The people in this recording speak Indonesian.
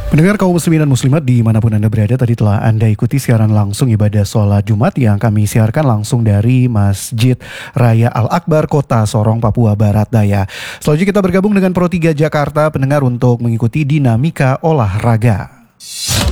Pendengar kaum muslimin dan muslimat dimanapun Anda berada, tadi telah Anda ikuti siaran langsung ibadah sholat Jumat yang kami siarkan langsung dari Masjid Raya Al-Akbar, Kota Sorong, Papua Barat Daya. Selanjutnya kita bergabung dengan Pro 3 Jakarta, pendengar, untuk mengikuti dinamika olahraga.